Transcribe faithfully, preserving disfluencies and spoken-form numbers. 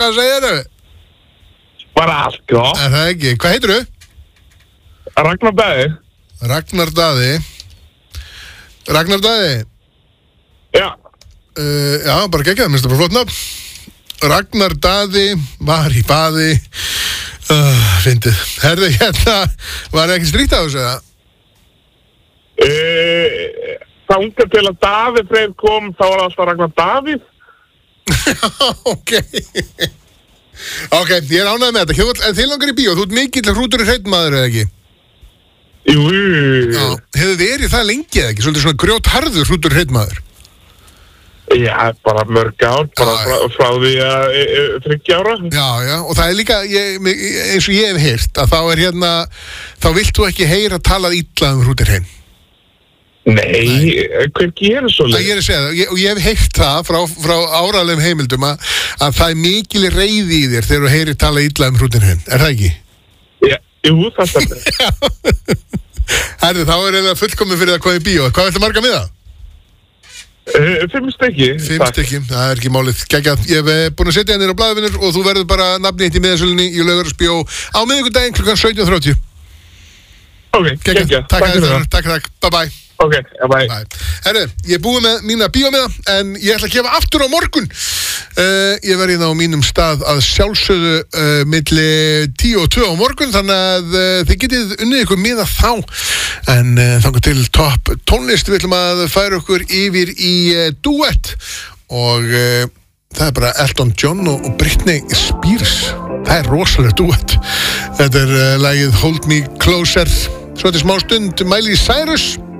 Hvað segirðu? Bara allt gott. Er það ekki? Hvað heitirðu? Ragnar Daði. Ragnar Daði. Ragnar Daði. Já. Uh, já, bara geggjað, minnst það bara flott nafn. Ragnar Daði var í baði. Uh, fyndið. Herðu, hérna, var ekki stríkt á þessu, eða? Uh, Þangað til að Daði Freyr kom, þá var alltaf Ragnar Davíð. Ok. Ok, ég er ánægð með þetta. En þið langar í bíó, þú ert mikill hrútur í hreitmaður, eða ekki? Jú, jú, jú. Já, hefur verið það lengi, eða ekki? Svolítið svona grjótharður hrútur í hreitmaður. Já, bara mörg ár, bara Já, frá, frá því að e, e, þriggja ára. Já, já, og það er líka, ég, eins og ég hef heyrt, að þá er hérna, þá vilt þú ekki heyra talað illa um hrútur hrein. Nei, Nei. Hver gerir svo leið? Ég er að segja það, ég, og ég hef heyrt það frá, frá áralegum heimildum að, að það er mikil reiði í þér þegar þú heyrir talað illa um hrútur hrein. Er það ekki? Já, jú, það er það. Herðu, þá er það fullkomið fyrir að koma í bíó. Hvað viltu marga miða? Uh, fimm stykki. Fimm stykki, það er ekki málið. Geggjað, ég hef búin að setja hérna á blaðavinnur og þú verður bara nafni eitt í miðasölunni í Laugarásbíó á miðvikudaginn klukkan sautján þrjátíu. Ok, geggjað. Takk fyrir það. Takk, takk. Bye bye. Ok, ja, bye. Bye. Herru, ég er búið með mína bíómiða en ég ætla að gefa aftur á morgun. Uh, ég verði hérna á mínum stað að sjálfsögðu uh, milli tíu og tvö á morgun, þannig að uh, þið getið unnið ykkur miða þá. En uh, þannig til topp tónlist við ætlum að færa okkur yfir í uh, duett og uh, það er bara Elton John og, og Britney Spears. Það er rosalega duett. Þetta er uh, lagið Hold Me Closer. Svo þetta er smá stund Miley Cyrus.